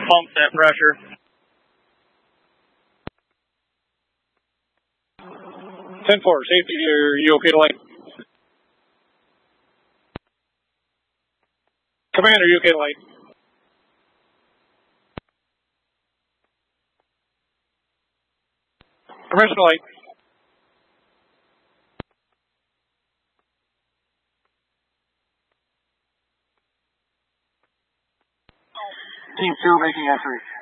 pump that pressure. 10-4, safety, are you okay to light? Commander, are you okay to light? Permission to light. Team 2 making entry.